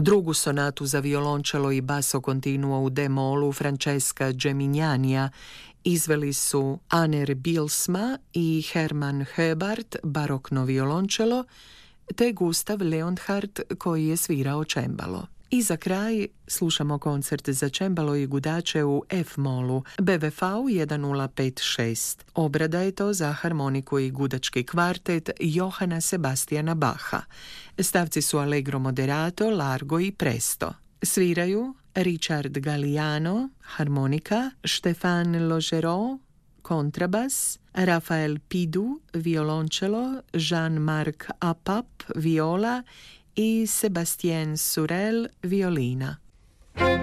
Drugu sonatu za violončelo i basso continuo u D-molu Francesca Gemignania izveli su Aner Bilsma i Hermann Höbart barokno violončelo, te Gustav Leonhardt koji je svirao čembalo. I za kraj slušamo koncert za čembalo i gudače u F-molu BWV 1056. Obrada je to za harmoniku i gudački kvartet Johana Sebastiana Bacha. Stavci su Allegro moderato, largo i presto. Sviraju Richard Galliano, harmonika, Stéphane Logerot, kontrabas, Rafael Pidu, violončelo, Jean-Marc Apap, viola i Sébastien Sorel, violina.